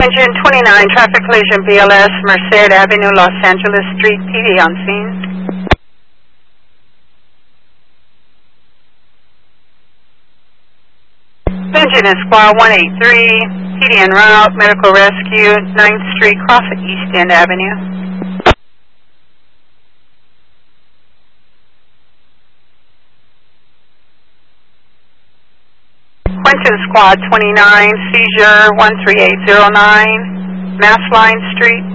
Engine 29, traffic collision BLS, Merced Avenue, Los Angeles Street, PD on scene. Engine is squad 183, PD en route, medical rescue, 9th Street, cross at East End Avenue. Quentin squad 29, seizure 13809, Mass Line Street.